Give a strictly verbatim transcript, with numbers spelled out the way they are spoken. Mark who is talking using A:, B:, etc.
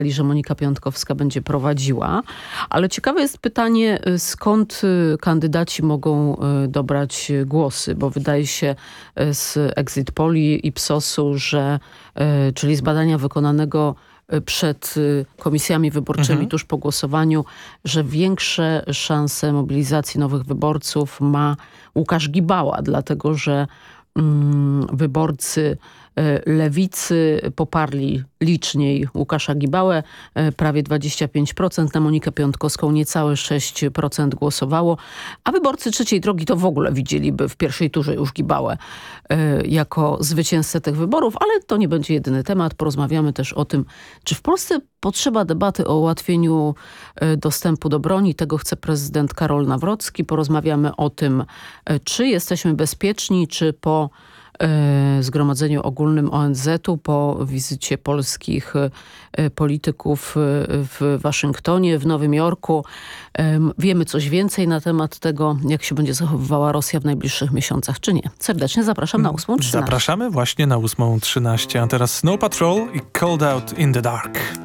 A: że Monika Piątkowska będzie prowadziła. Ale ciekawe jest pytanie, skąd kandydaci mogą dobrać głosy, bo wydaje się z Exit Poli Ipsosu, że, czyli z badania wykonanego przed komisjami wyborczymi, mhm. tuż po głosowaniu, że większe szanse mobilizacji nowych wyborców ma Łukasz Gibała, dlatego że mm, wyborcy Lewicy poparli liczniej Łukasza Gibałę, prawie dwadzieścia pięć procent, na Monikę Piątkowską niecałe sześć procent głosowało, a wyborcy Trzeciej Drogi to w ogóle widzieliby w pierwszej turze już Gibałę jako zwycięzcę tych wyborów, ale to nie będzie jedyny temat. Porozmawiamy też o tym, czy w Polsce potrzeba debaty o ułatwieniu dostępu do broni. Tego chce prezydent Karol Nawrocki. Porozmawiamy o tym, czy jesteśmy bezpieczni, czy po Zgromadzeniu Ogólnym O N Z-u, po wizycie polskich polityków w Waszyngtonie, w Nowym Jorku. Wiemy coś więcej na temat tego, jak się będzie zachowywała Rosja w najbliższych miesiącach, czy nie. Serdecznie zapraszam na ósmą trzynaście.
B: Zapraszamy właśnie na ósmą trzynaście, a teraz Snow Patrol i Cold Out in the Dark.